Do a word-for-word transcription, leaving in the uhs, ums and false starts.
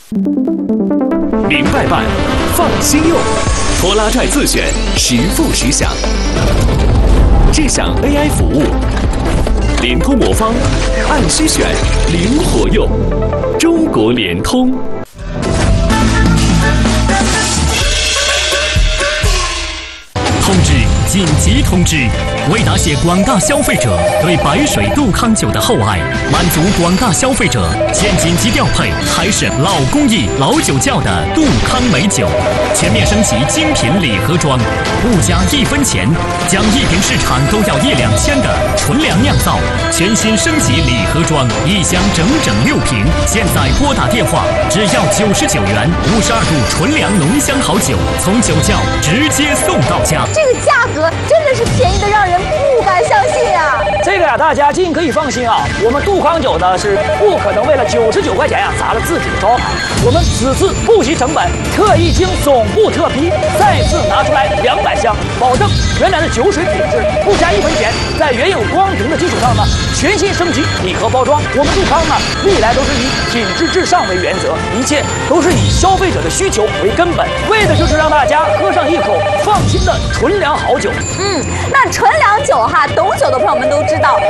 明白办，放心用，拖拉拽自选，实付实享，智享 A I 服务，联通魔方，按需选，灵活用，中国联通。 通知！紧急通知！为答谢广大消费者对白水杜康酒的厚爱，满足广大消费者，现紧急调配海省老工艺、老酒窖的杜康美酒，全面升级精品礼盒装，不加一分钱，将一瓶市场都要一两千的纯粮酿造，全新升级礼盒装，一箱整整六瓶。现在拨打电话，只要九十九元，五十二度纯粮浓香好酒，从酒窖直接送到家。 这个价格真的是便宜的让人不敢相信啊！ 这个呀，大家尽可以放心啊，我们杜康酒呢是不可能为了九十九块钱呀砸了自己的招牌。我们此次不惜成本，特意经总部特批，再次拿出来两百箱，保证原来的酒水品质，不加一分钱，在原有光瓶的基础上呢，全新升级礼盒包装。我们杜康呢，历来都是以品质至上为原则，一切都是以消费者的需求为根本，为的就是让大家喝上一口放心的纯粮好酒。 嗯，那纯粮酒哈，懂酒的朋友们都知道。